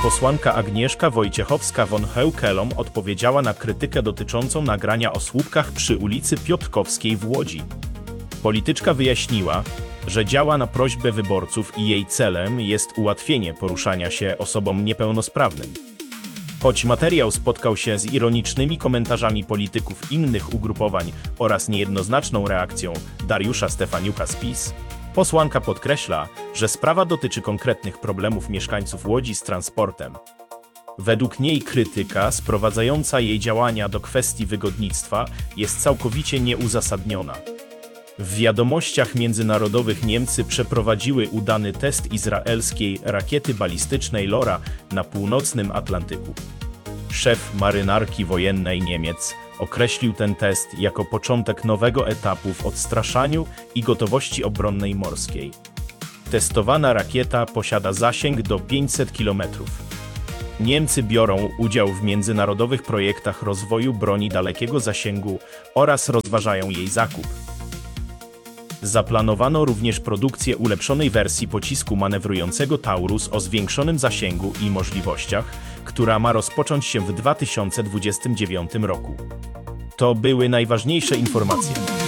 Posłanka Agnieszka Wojciechowska von Heukelom odpowiedziała na krytykę dotyczącą nagrania o słupkach przy ulicy Piotrkowskiej w Łodzi. Polityczka wyjaśniła, że działa na prośbę wyborców i jej celem jest ułatwienie poruszania się osobom niepełnosprawnym. Choć materiał spotkał się z ironicznymi komentarzami polityków innych ugrupowań oraz niejednoznaczną reakcją Dariusza Stefaniuka z PiS, posłanka podkreśla, że sprawa dotyczy konkretnych problemów mieszkańców Łodzi z transportem. Według niej krytyka sprowadzająca jej działania do kwestii wygodnictwa jest całkowicie nieuzasadniona. W wiadomościach międzynarodowych Niemcy przeprowadziły udany test izraelskiej rakiety balistycznej LORA na północnym Atlantyku. Szef marynarki wojennej Niemiec określił ten test jako początek nowego etapu w odstraszaniu i gotowości obronnej morskiej. Testowana rakieta posiada zasięg do 500 km. Niemcy biorą udział w międzynarodowych projektach rozwoju broni dalekiego zasięgu oraz rozważają jej zakup. Zaplanowano również produkcję ulepszonej wersji pocisku manewrującego Taurus o zwiększonym zasięgu i możliwościach, która ma rozpocząć się w 2029 roku. To były najważniejsze informacje.